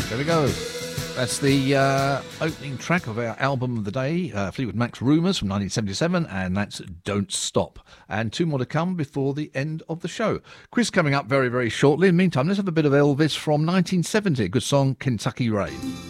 There we go. That's the opening track of our album of the day, Fleetwood Mac's Rumours from 1977, and that's Don't Stop. And two more to come before the end of the show. Quiz coming up very, very shortly. In the meantime, let's have a bit of Elvis from 1970, a good song, Kentucky Rain.